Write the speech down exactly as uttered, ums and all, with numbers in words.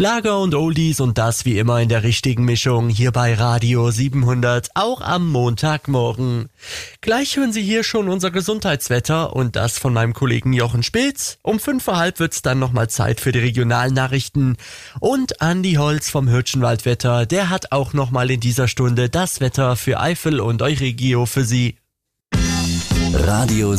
Schlager und Oldies und das wie immer in der richtigen Mischung hier bei Radio siebenhundert, auch am Montagmorgen. Gleich hören Sie hier schon unser Gesundheitswetter und das von meinem Kollegen Jochen Spitz. Um fünf Uhr halb wird's dann nochmal Zeit für die Regionalnachrichten. Und Andi Holz vom Hürtchenwaldwetter, der hat auch nochmal in dieser Stunde das Wetter für Eifel und Euregio für Sie. Radio